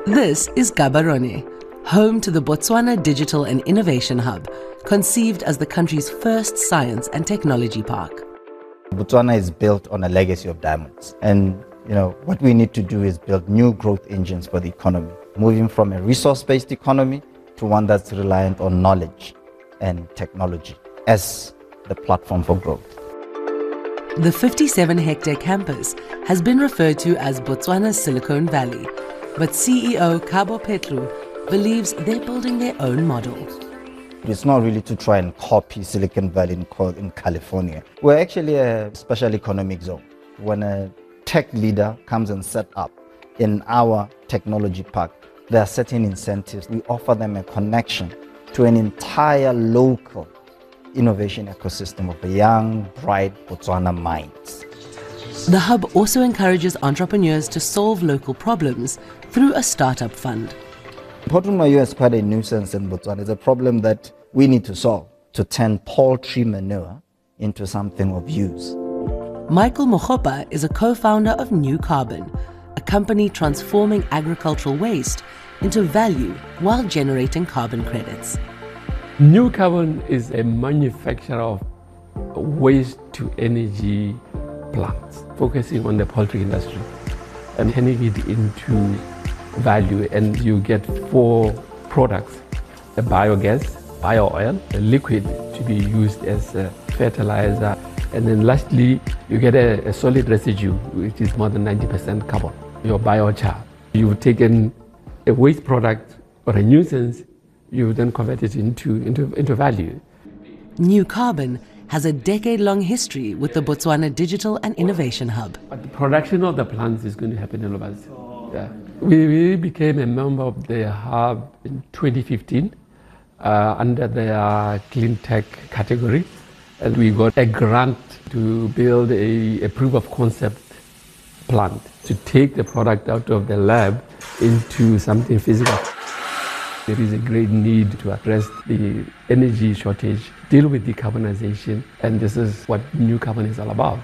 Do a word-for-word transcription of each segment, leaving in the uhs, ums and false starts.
This is Gaborone, home to the Botswana Digital and Innovation Hub, conceived as the country's first science and technology park. Botswana is built on a legacy of diamonds, and you know what we need to do is build new growth engines for the economy, moving from a resource-based economy to one that's reliant on knowledge and technology as the platform for growth. The fifty-seven hectare campus has been referred to as Botswana's Silicon Valley, but C E O Kabo Petlu believes they're building their own model. It's not really to try and copy Silicon Valley in, in California. We're actually a special economic zone. When a tech leader comes and set up in our technology park, there are certain incentives. We offer them a connection to an entire local innovation ecosystem of young, bright Botswana minds. The hub also encourages entrepreneurs to solve local problems through a startup fund. Potumayo is quite a nuisance in Botswana. It's a problem that we need to solve, to turn poultry manure into something of use. Michael Mogopa is a co-founder of New Carbon, a company transforming agricultural waste into value while generating carbon credits. New Carbon is a manufacturer of waste-to-energy plants, focusing on the poultry industry and turning it into value. And you get four products: a biogas, bio-oil, a liquid to be used as a fertilizer, and then lastly, you get a, a solid residue, which is more than ninety percent carbon, your biochar. You've taken a waste product or a nuisance, you then convert it into, into, into value. New Carbon has a decade-long history with the Botswana Digital and Innovation Hub. But the production of the plants is going to happen in Lobas. Yeah. We, we became a member of the hub in twenty fifteen uh, under the clean tech category, and we got a grant to build a, a proof of concept plant to take the product out of the lab into something physical. There is a great need to address the energy shortage, deal with decarbonization, and this is what New Carbon is all about.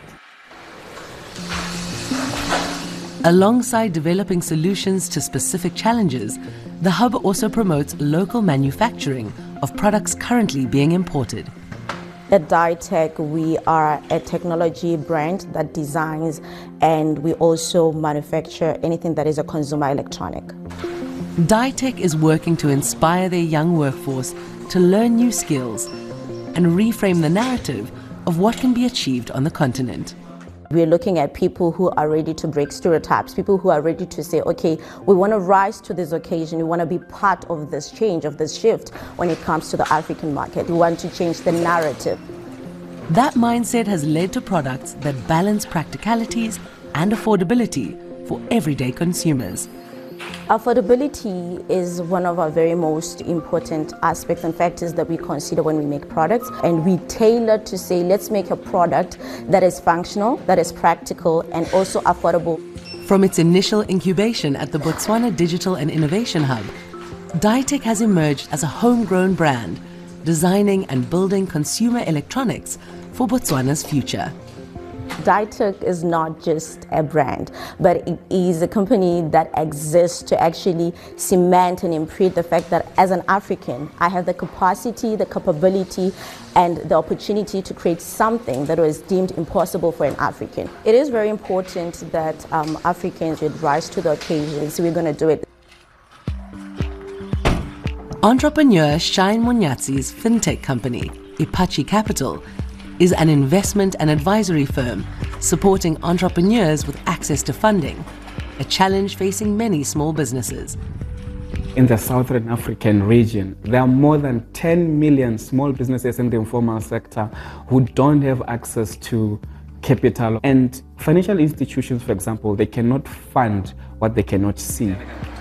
Alongside developing solutions to specific challenges, the hub also promotes local manufacturing of products currently being imported. At Ditech, we are a technology brand that designs, and we also manufacture anything that is a consumer electronic. Ditech is working to inspire their young workforce to learn new skills and reframe the narrative of what can be achieved on the continent. We're looking at people who are ready to break stereotypes, people who are ready to say, okay, we want to rise to this occasion, we want to be part of this change, of this shift when it comes to the African market. We want to change the narrative. That mindset has led to products that balance practicalities and affordability for everyday consumers. Affordability is one of our very most important aspects and factors that we consider when we make products, and we tailor to say, let's make a product that is functional, that is practical, and also affordable. From its initial incubation at the Botswana Digital and Innovation Hub, Ditech has emerged as a homegrown brand, designing and building consumer electronics for Botswana's future. Ditech is not just a brand, but it is a company that exists to actually cement and imprint the fact that as an African, I have the capacity, the capability, and the opportunity to create something that was deemed impossible for an African. It is very important that um, Africans would rise to the occasion, so we're going to do it. Entrepreneur Shine Munyatsi's fintech company, Ipachi Capital, is an investment and advisory firm supporting entrepreneurs with access to funding, a challenge facing many small businesses. In the Southern African region, there are more than ten million small businesses in the informal sector who don't have access to capital. And financial institutions, for example, they cannot fund what they cannot see.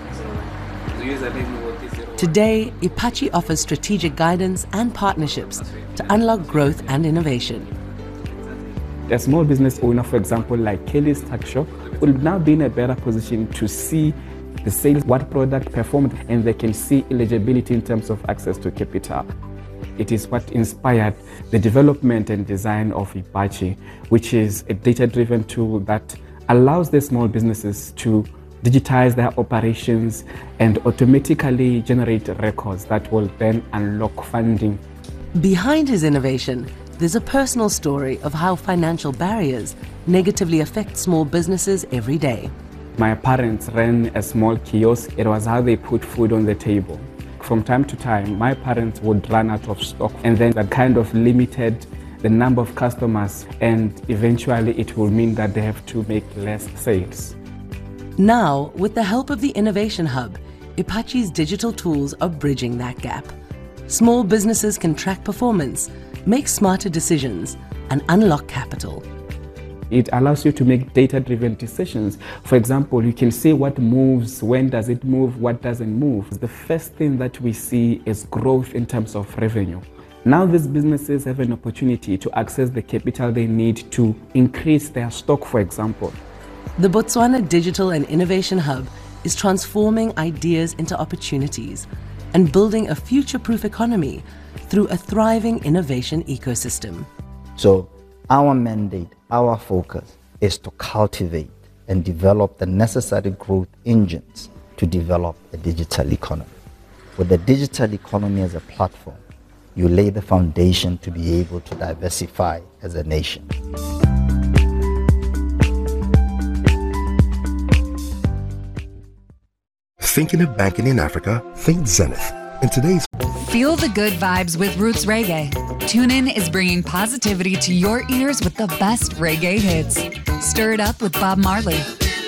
Today, Ipachi offers strategic guidance and partnerships to unlock growth and innovation. A small business owner, for example, like Kelly's Tuck Shop, will now be in a better position to see the sales, what product performed, and they can see eligibility in terms of access to capital. It is what inspired the development and design of Ipachi, which is a data-driven tool that allows the small businesses to digitize their operations, and automatically generate records that will then unlock funding. Behind his innovation, there's a personal story of how financial barriers negatively affect small businesses every day. My parents ran a small kiosk. It was how they put food on the table. From time to time, my parents would run out of stock, and then that kind of limited the number of customers, and eventually it will mean that they have to make less sales. Now, with the help of the Innovation Hub, Ipachi's digital tools are bridging that gap. Small businesses can track performance, make smarter decisions, and unlock capital. It allows you to make data-driven decisions. For example, you can see what moves, when does it move, what doesn't move. The first thing that we see is growth in terms of revenue. Now these businesses have an opportunity to access the capital they need to increase their stock, for example. The Botswana Digital and Innovation Hub is transforming ideas into opportunities and building a future-proof economy through a thriving innovation ecosystem. So our mandate, our focus is to cultivate and develop the necessary growth engines to develop a digital economy. With the digital economy as a platform, you lay the foundation to be able to diversify as a nation. Thinking of banking in Africa? Think Zenith. In today's Feel the good vibes with Roots Reggae. TuneIn is bringing positivity to your ears with the best reggae hits. Stir it up with Bob Marley,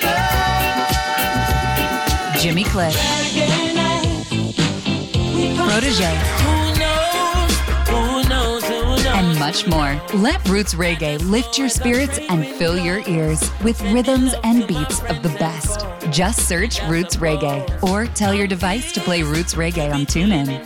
Jimmy Cliff, Protege, and much more. Let Roots Reggae lift your spirits and fill your ears with rhythms and beats of the best. Just search Roots Reggae or tell your device to play Roots Reggae on TuneIn.